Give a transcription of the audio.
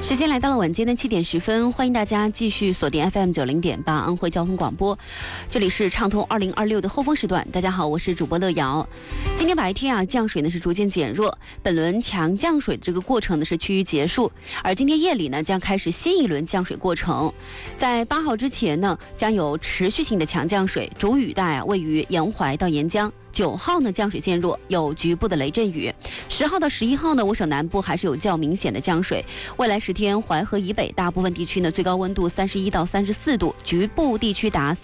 时间来到了晚间的7点10分，欢迎大家继续锁定 FM 90.8安徽交通广播，这里是畅通2026的后风时段。大家好，我是主播乐瑶。今天白天降水呢是逐渐减弱，本轮强降水的这个过程呢是趋于结束，而今天夜里呢将开始新一轮降水过程。在8号之前呢，将有持续性的强降水，主雨带位于沿淮到沿江。9号呢降水渐弱，有局部的雷阵雨。10号到11号呢，我省南部还是有较明显的降水。未来10天，淮河以北大部分地区呢最高温度31到34度，局部地区达